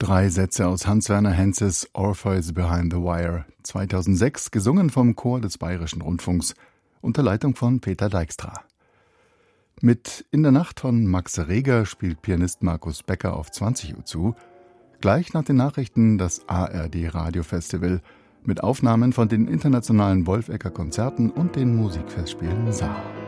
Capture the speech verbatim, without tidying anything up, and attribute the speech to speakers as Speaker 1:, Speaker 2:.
Speaker 1: Drei Sätze aus Hans-Werner Henzes Orpheus Behind the Wire, zweitausendsechs, gesungen vom Chor des Bayerischen Rundfunks, unter Leitung von Peter Dijkstra. Mit In der Nacht von Max Reger spielt Pianist Markus Becker auf zwanzig Uhr zu. Gleich nach den Nachrichten das A R D Radiofestival mit Aufnahmen von den internationalen Wolfegger Konzerten und den Musikfestspielen Saar.